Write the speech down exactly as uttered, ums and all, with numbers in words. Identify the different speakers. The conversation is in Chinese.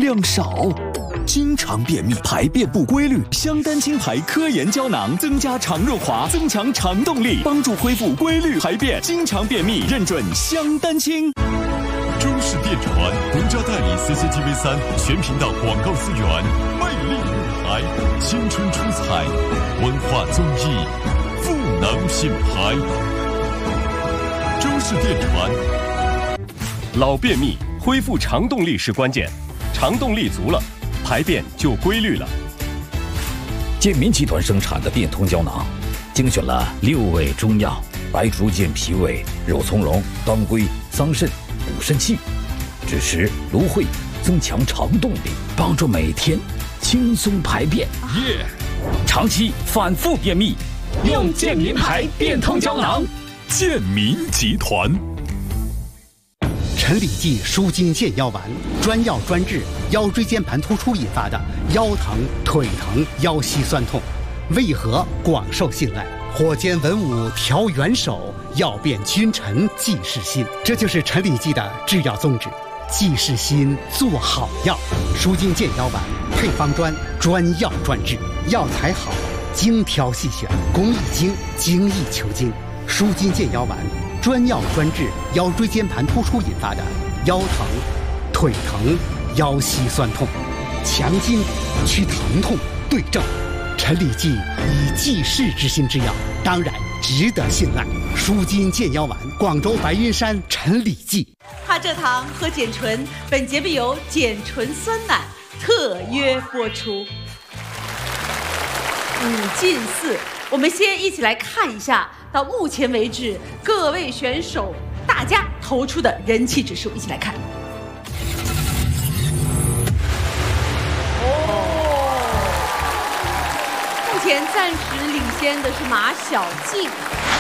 Speaker 1: 量少。经常便秘，排便不规律，香丹清排科研胶囊增加肠润滑，增强肠动力，帮助恢复规律排便。经常便秘认准香丹清。
Speaker 2: 中视电传独家代理 C C T V 三全频道广告资源，魅力舞台，青春出彩，文化综艺，赋能品牌。中视电传。
Speaker 3: 老便秘，恢复肠动力是关键，肠动力足了，排便就规律了。
Speaker 4: 健民集团生产的变通胶囊，精选了六味中药：白术健脾胃、肉苁蓉、当归、桑葚、补肾气，枳实、芦荟，增强肠动力，帮助每天轻松排便。
Speaker 2: 耶！
Speaker 4: 长期反复便秘，用健民牌变通胶囊。
Speaker 2: 健民集团。
Speaker 5: 陈李济舒筋健腰丸，专药专治腰椎间盘突出引发的腰疼、腿疼、腰膝酸痛，为何广受信赖？火尖文武调元首，药变君臣济世心。这就是陈李济的制药宗旨，济世心，做好药。舒筋健腰丸配方专，专药专治，药材好，精挑细选，工艺精，精益求精。舒筋健腰丸。专药专治腰椎间盘突出引发的腰疼、腿疼、腰膝酸痛，强筋去疼痛，对症。陈李济以济世之心之药，当然值得信赖。舒筋健腰丸，广州白云山陈李济。
Speaker 6: 哈蔗糖和碱醇，本节目由碱醇酸奶特约播出。五进四，我们先一起来看一下。到目前为止，各位选手大家投出的人气指数，一起来看。哦，目前暂时领先的是马晓静，